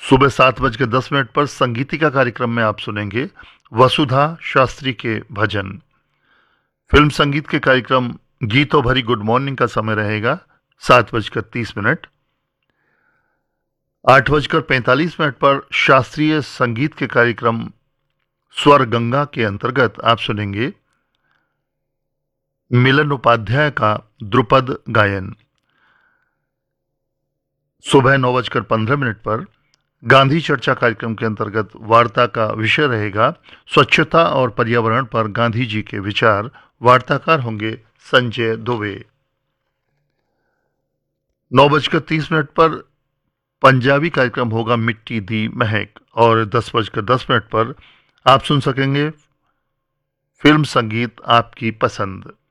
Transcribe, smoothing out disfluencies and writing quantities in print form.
सुबह 7:10 पर संगीतिका कार्यक्रम में आप सुनेंगे वसुधा शास्त्री के भजन। फिल्म संगीत के कार्यक्रम गीतों भरी गुड मॉर्निंग का समय रहेगा 7:30। 8:45 पर शास्त्रीय संगीत के कार्यक्रम स्वर गंगा के अंतर्गत आप सुनेंगे मिलन उपाध्याय का ध्रुपद गायन। सुबह 9:15 पर गांधी चर्चा कार्यक्रम के अंतर्गत वार्ता का विषय रहेगा स्वच्छता और पर्यावरण पर गांधी जी के विचार। वार्ताकार होंगे संजय दुबे। 9:30 पर पंजाबी कार्यक्रम होगा मिट्टी दी महक और 10:10 पर आप सुन सकेंगे फिल्म संगीत आपकी पसंद।